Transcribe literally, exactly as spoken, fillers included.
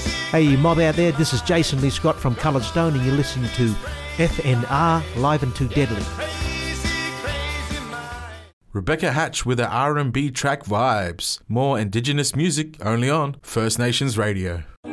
Hey, mob out there, this is Jason Lee Scott from Coloured Stone, and you're listening to F N R, Live and Too Deadly. Rebecca Hatch with her R and B track Vibes. More Indigenous music only on First Nations Radio.